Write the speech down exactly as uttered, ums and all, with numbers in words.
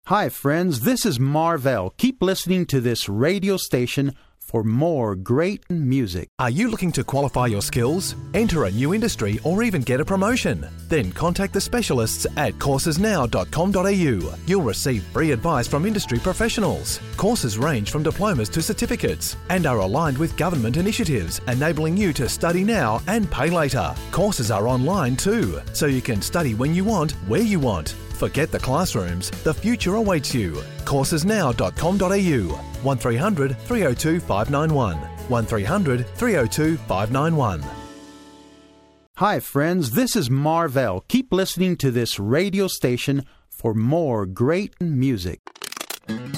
Hi, friends. This is Marvell. Keep listening to this radio station for more great music. Are you looking to qualify your skills, enter a new industry, or even get a promotion? Then contact the specialists at courses now dot com dot a u. You'll receive free advice from industry professionals. Courses range from diplomas to certificates and are aligned with government initiatives, enabling you to study now and pay later. Courses are online too, so you can study when you want, where you want. Forget the classrooms. The future awaits you. courses now dot com dot a u. one three hundred, three oh two, five nine one. one three hundred, three oh two, five nine one. Hi, friends. This is Marvell. Keep listening to this radio station for more great music.